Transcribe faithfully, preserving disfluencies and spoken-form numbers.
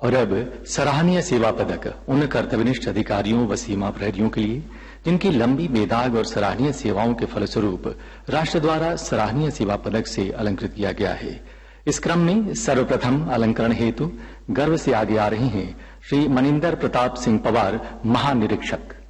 और अब सराहनीय सेवा पदक उन कर्तव्यनिष्ठ अधिकारियों व सीमा प्रहरियों के लिए जिनकी लंबी बेदाग और सराहनीय सेवाओं के फलस्वरूप राष्ट्र द्वारा सराहनीय सेवा पदक से अलंकृत किया गया है। इस क्रम में सर्वप्रथम अलंकरण हेतु गर्व से आगे आ रहे हैं श्री मनिंदर प्रताप सिंह पवार, महानिरीक्षक।